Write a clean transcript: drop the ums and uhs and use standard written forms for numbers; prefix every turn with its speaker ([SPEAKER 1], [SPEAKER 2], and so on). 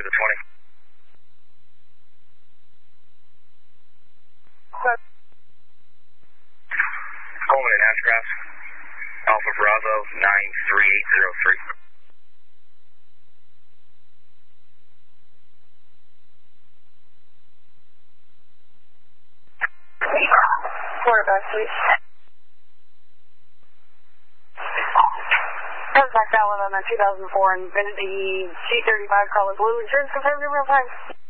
[SPEAKER 1] clear the 20. Coleman and Ashcraft, Alpha Bravo 93803.
[SPEAKER 2] Quarterback, please. Contact Allen on that 2004 Infinity C35 Color Blue. Insurance confirmed in real time.